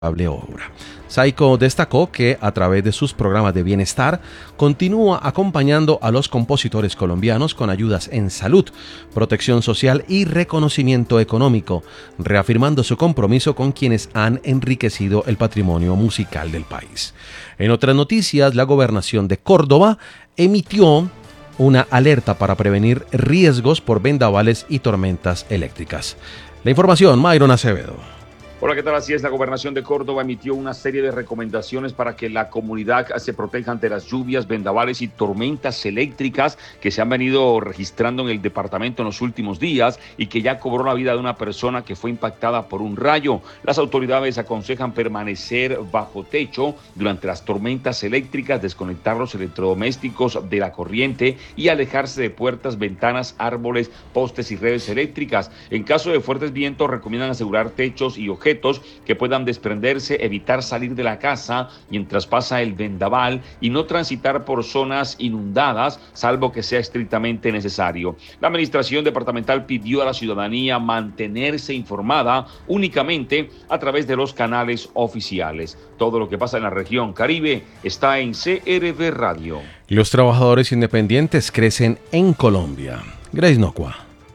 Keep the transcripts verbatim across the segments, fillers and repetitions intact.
obra. Saico destacó que a través de sus programas de bienestar continúa acompañando a los compositores colombianos con ayudas en salud, protección social y reconocimiento económico, reafirmando su compromiso con quienes han enriquecido el patrimonio musical del país. En otras noticias, la gobernación de Córdoba emitió una alerta para prevenir riesgos por vendavales y tormentas eléctricas. La información, Mayron Acevedo. Hola, ¿qué tal? Así es, la Gobernación de Córdoba emitió una serie de recomendaciones para que la comunidad se proteja ante las lluvias, vendavales y tormentas eléctricas que se han venido registrando en el departamento en los últimos días y que ya cobró la vida de una persona que fue impactada por un rayo. Las autoridades aconsejan permanecer bajo techo durante las tormentas eléctricas, desconectar los electrodomésticos de la corriente y alejarse de puertas, ventanas, árboles, postes y redes eléctricas. En caso de fuertes vientos, recomiendan asegurar techos y objetos que puedan desprenderse, evitar salir de la casa mientras pasa el vendaval y no transitar por zonas inundadas, salvo que sea estrictamente necesario. La administración departamental pidió a la ciudadanía mantenerse informada únicamente a través de los canales oficiales. Todo lo que pasa en la región Caribe está en C R V Radio. Los trabajadores independientes crecen en Colombia. Grace Nocua.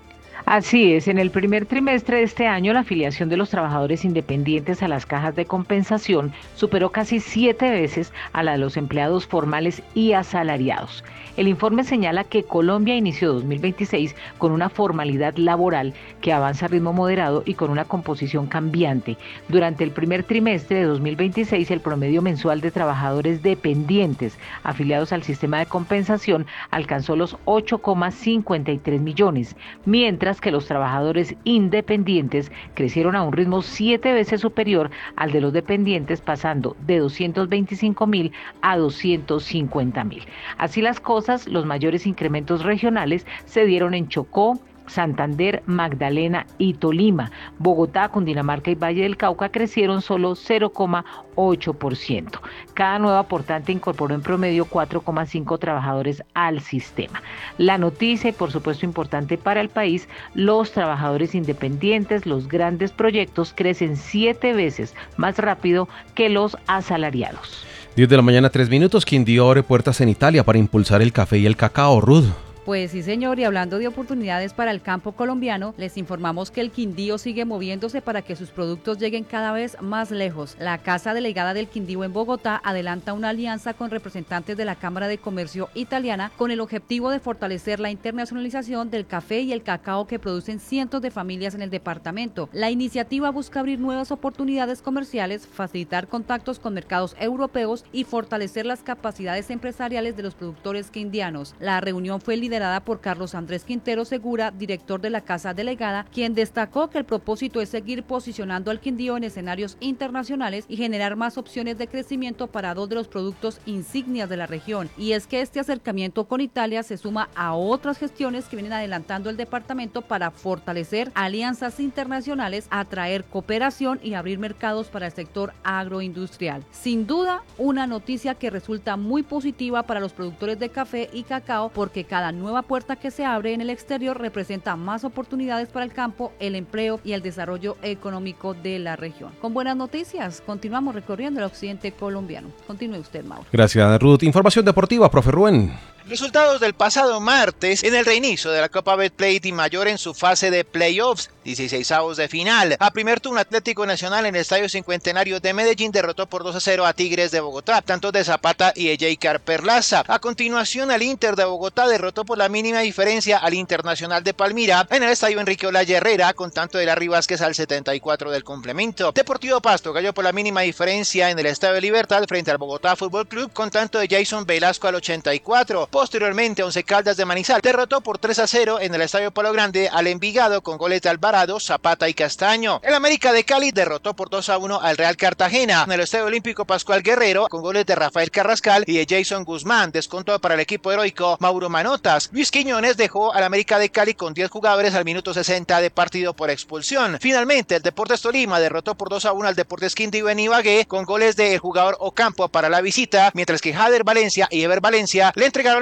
Así es, en el primer trimestre de este año la afiliación de los trabajadores independientes a las cajas de compensación superó casi siete veces a la de los empleados formales y asalariados. El informe señala que Colombia inició dos mil veintiséis con una formalidad laboral que avanza a ritmo moderado y con una composición cambiante. Durante el primer trimestre de dos mil veintiséis, el promedio mensual de trabajadores dependientes afiliados al sistema de compensación alcanzó los ocho coma cincuenta y tres millones, mientras que los trabajadores independientes crecieron a un ritmo siete veces superior al de los dependientes, pasando de doscientos veinticinco mil a doscientos cincuenta mil. Así las cosas, los mayores incrementos regionales se dieron en Chocó, Santander, Magdalena y Tolima. Bogotá, Cundinamarca y Valle del Cauca crecieron solo cero coma ocho por ciento. Cada nuevo aportante incorporó en promedio cuatro coma cinco trabajadores al sistema. La noticia, y por supuesto importante para el país, los trabajadores independientes, los grandes proyectos crecen siete veces más rápido que los asalariados. diez de la mañana, tres minutos. Quindío abre puertas en Italia para impulsar el café y el cacao. Ruth. Pues sí, señor, y hablando de oportunidades para el campo colombiano, les informamos que el Quindío sigue moviéndose para que sus productos lleguen cada vez más lejos. La Casa Delegada del Quindío en Bogotá adelanta una alianza con representantes de la Cámara de Comercio italiana con el objetivo de fortalecer la internacionalización del café y el cacao que producen cientos de familias en el departamento. La iniciativa busca abrir nuevas oportunidades comerciales, facilitar contactos con mercados europeos y fortalecer las capacidades empresariales de los productores quindianos. La reunión fue liderada por Carlos Andrés Quintero Segura, director de la Casa Delegada, quien destacó que el propósito es seguir posicionando al Quindío en escenarios internacionales y generar más opciones de crecimiento para dos de los productos insignias de la región. Y es que este acercamiento con Italia se suma a otras gestiones que vienen adelantando el departamento para fortalecer alianzas internacionales, atraer cooperación y abrir mercados para el sector agroindustrial. Sin duda, una noticia que resulta muy positiva para los productores de café y cacao, porque cada nueva puerta que se abre en el exterior representa más oportunidades para el campo, el empleo y el desarrollo económico de la región. Con buenas noticias, continuamos recorriendo el occidente colombiano. Continúe usted, Mauro. Gracias, Ruth. Información deportiva, profe Rubén. Resultados del pasado martes en el reinicio de la Copa Betplay Di Mayor en su fase de playoffs, dieciseisavos de final. A primer turno, Atlético Nacional en el Estadio Cincuentenario de Medellín derrotó por dos a cero a Tigres de Bogotá, tantos de Zapata y Ejeicar Perlaza. A continuación, el Inter de Bogotá derrotó por la mínima diferencia al Internacional de Palmira en el Estadio Enrique Olaya Herrera, con tanto de Larry Vázquez al setenta y cuatro del complemento. Deportivo Pasto cayó por la mínima diferencia en el Estadio Libertad frente al Bogotá Fútbol Club, con tanto de Jason Velasco al ochenta y cuatro. Posteriormente, Once Caldas de Manizal derrotó por tres a cero en el Estadio Palo Grande al Envigado con goles de Alvarado, Zapata y Castaño. El América de Cali derrotó por dos a uno al Real Cartagena en el Estadio Olímpico Pascual Guerrero con goles de Rafael Carrascal y de Jason Guzmán. Descontó para el equipo heroico Mauro Manotas. Luis Quiñones dejó al América de Cali con diez jugadores al minuto sesenta de partido por expulsión. Finalmente, el Deportes Tolima derrotó por dos a uno al Deportes Quindío en Ibagué con goles del jugador Ocampo para la visita, mientras que Jader Valencia y Ever Valencia le entregaron la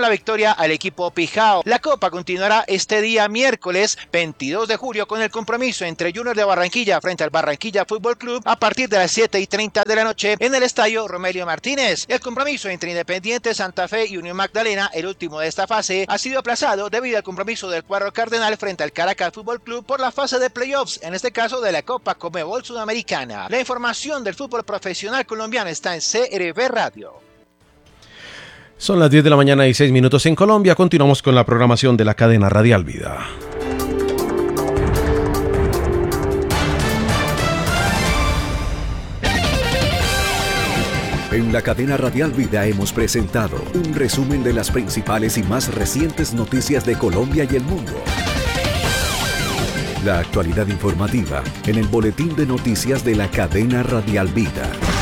la victoria al equipo Pijao. La Copa continuará este día miércoles veintidós de julio con el compromiso entre Junior de Barranquilla frente al Barranquilla Fútbol Club a partir de las siete y treinta de la noche en el estadio Romelio Martínez. El compromiso entre Independiente Santa Fe y Unión Magdalena, el último de esta fase, ha sido aplazado debido al compromiso del cuadro cardenal frente al Caracas Fútbol Club por la fase de playoffs, en este caso de la Copa Conmebol Sudamericana. La información del fútbol profesional colombiano está en C R V Radio. Son las diez de la mañana y seis minutos en Colombia. Continuamos con la programación de la cadena Radial Vida. En la cadena Radial Vida hemos presentado un resumen de las principales y más recientes noticias de Colombia y el mundo. La actualidad informativa en el boletín de noticias de la cadena Radial Vida.